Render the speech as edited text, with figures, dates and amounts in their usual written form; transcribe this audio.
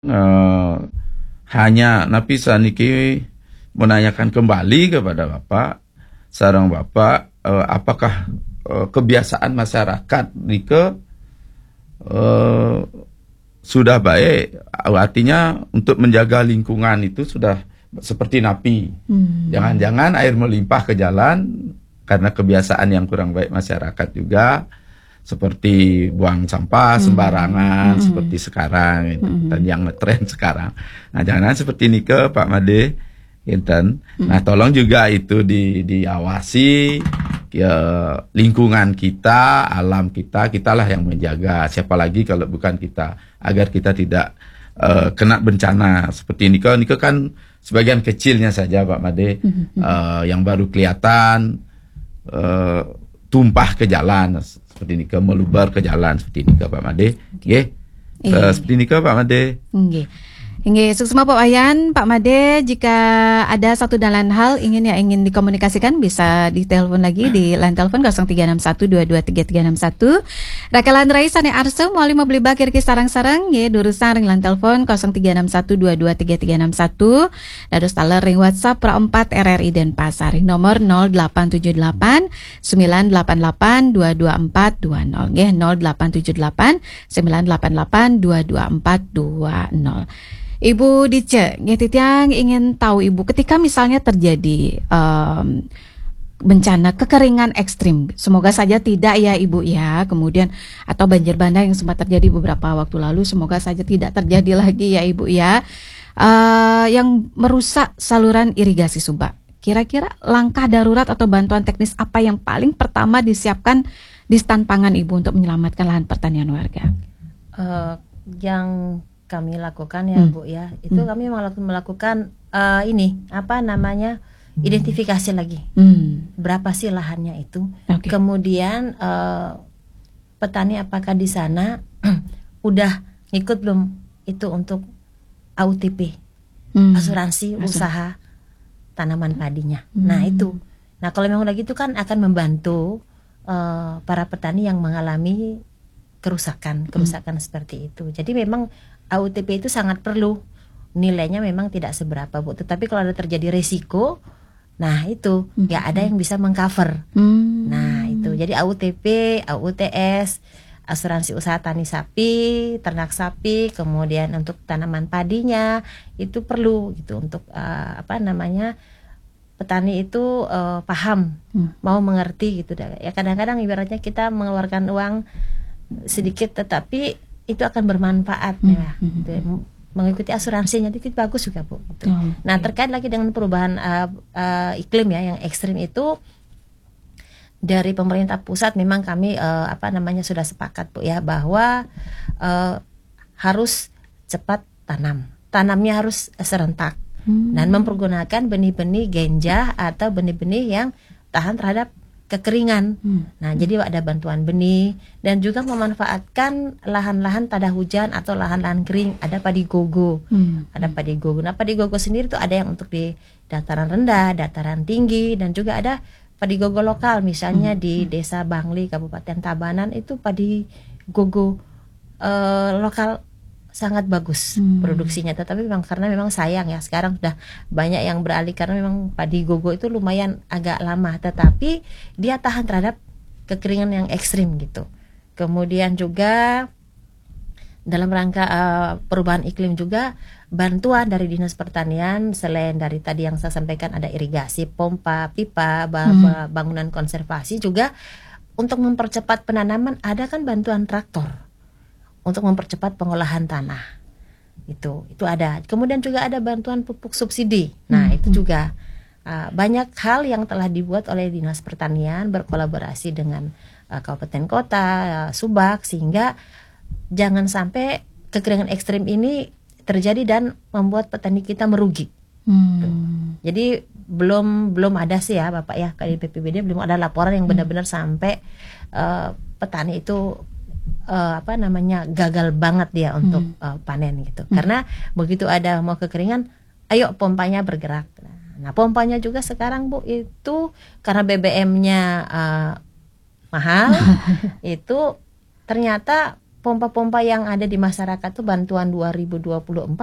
eh, hanya napisa niki menanyakan kembali kepada Bapak, sarang Bapak, apakah kebiasaan masyarakat nike sudah baik, artinya untuk menjaga lingkungan itu sudah seperti napi. Jangan-jangan air melimpah ke jalan karena kebiasaan yang kurang baik masyarakat juga, seperti buang sampah sembarangan seperti sekarang dan yang ngetren sekarang. Nah, jangan seperti ini ke Pak Made, Inten. Nah, tolong juga itu diawasi ya, lingkungan kita, alam kita, kitalah yang menjaga. Siapa lagi kalau bukan kita, agar kita tidak kena bencana seperti ini. Ini kan sebagian kecilnya saja Pak Made, yang baru kelihatan tumpah ke jalan seperti ini, meluber ke jalan seperti ini Pak Made. Nggih. Seperti ini Pak Made. Nggih. Nggih, suksma Pak Wayan, Pak Made, jika ada satu dan lain hal ingin dikomunikasikan bisa ditelepon lagi di line telepon 0361223361. Rakalan Rai Sane Arso moali mau beli bakir ki sarang-sarang nggih durusan ring line telepon 0361223361. Dados taler ring WhatsApp Pro 4 RRI Denpasar ring nomor 0878 988 22420 nggih 0878 988 22420. Ibu Dice, yang ingin tahu Ibu, ketika misalnya terjadi bencana kekeringan ekstrim, semoga saja tidak ya Ibu ya, kemudian atau banjir bandang yang sempat terjadi beberapa waktu lalu, semoga saja tidak terjadi lagi ya Ibu ya, yang merusak saluran irigasi Subak. Kira-kira langkah darurat atau bantuan teknis apa yang paling pertama disiapkan di stand pangan Ibu untuk menyelamatkan lahan pertanian warga? Yang kami lakukan ya Bu ya, itu kami melakukan identifikasi lagi berapa sih lahannya itu. Kemudian petani apakah di sana udah ngikut belum itu untuk AUTP, asuransi usaha tanaman padinya. Nah itu, nah kalau memang udah gitu kan akan membantu para petani yang mengalami kerusakan seperti itu. Jadi memang AUTP itu sangat perlu, nilainya memang tidak seberapa Bu, tetapi kalau ada terjadi resiko, nah itu ya ada yang bisa mengcover. Nah itu, jadi AUTP, AUTS, asuransi usaha tani sapi, ternak sapi, kemudian untuk tanaman padinya itu perlu gitu untuk petani itu paham, mau mengerti gitu. Ya kadang-kadang ibaratnya kita mengeluarkan uang sedikit tetapi itu akan bermanfaat ya. Mengikuti asuransinya itu bagus juga Bu. Gitu. Nah terkait lagi dengan perubahan iklim ya yang ekstrim itu, dari pemerintah pusat memang kami sudah sepakat Bu ya bahwa harus cepat tanamnya harus serentak dan mempergunakan benih-benih genjah atau benih-benih yang tahan terhadap kekeringan. Nah, jadi ada bantuan benih dan juga memanfaatkan lahan-lahan tada hujan atau lahan-lahan kering. Ada padi gogo, ada padi gogo. Nah, padi gogo sendiri itu ada yang untuk di dataran rendah, dataran tinggi, dan juga ada padi gogo lokal. Misalnya di Desa Bangli, Kabupaten Tabanan itu padi gogo lokal sangat bagus produksinya, tetapi memang karena memang sayang ya sekarang sudah banyak yang beralih karena memang padi gogo itu lumayan agak lama, tetapi dia tahan terhadap kekeringan yang ekstrim gitu. Kemudian juga dalam rangka perubahan iklim juga bantuan dari Dinas Pertanian, selain dari tadi yang saya sampaikan ada irigasi, pompa, pipa, bangunan konservasi, juga untuk mempercepat penanaman ada kan bantuan traktor untuk mempercepat pengolahan tanah. Itu ada. Kemudian juga ada bantuan pupuk subsidi. Nah, itu juga banyak hal yang telah dibuat oleh Dinas Pertanian berkolaborasi dengan kabupaten kota, Subak, sehingga jangan sampai kekeringan ekstrim ini terjadi dan membuat petani kita merugi. Jadi belum ada sih ya Bapak ya, dari BPBD belum ada laporan yang benar-benar sampai petani itu gagal banget dia untuk panen gitu. Karena begitu ada mau kekeringan, ayo pompanya bergerak. Nah, pompanya juga sekarang Bu itu karena BBM-nya mahal, itu ternyata pompa-pompa yang ada di masyarakat tuh bantuan 2024